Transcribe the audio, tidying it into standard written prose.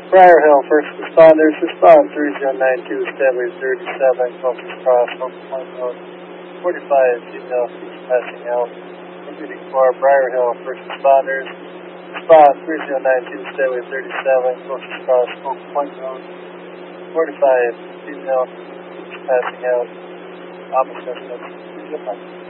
Briar Hill, first responders, respond 3092, Stanley 37, Closest Cross, Oak Point Road, 45, female, who's passing out. Repeating for Briar Hill, first responders, respond 3092, Stanley 37, Closest Cross, Oak Point Road, 45, female, who's passing out. Officer,